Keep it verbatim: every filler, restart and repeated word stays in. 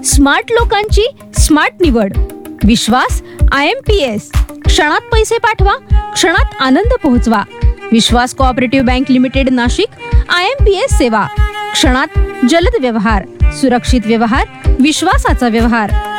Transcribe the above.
Smart लोकांची smart निवड. विश्वास I am P S. क्षणात पैसे पाठवा, क्षणात आनंद पोहोचवा. विश्वास cooperative bank limited Nashik. I am P S सेवा. क्षणात जलद व्यवहार, सुरक्षित व्यवहार, विश्वासाचा व्यवहार.